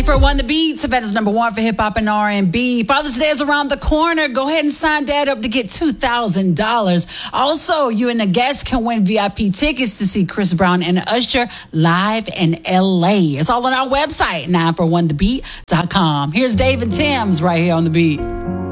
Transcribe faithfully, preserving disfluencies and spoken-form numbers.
nine four one The Beat. Savannah's number one for hip hop and R and B. Father's Day is around the corner. Go ahead and sign Dad up to get two thousand dollars. Also, you and the guests can win V I P tickets to see Chris Brown and Usher live in L A. It's all on our website, nine four one the beat dot com. Here's David Timms right here on The Beat.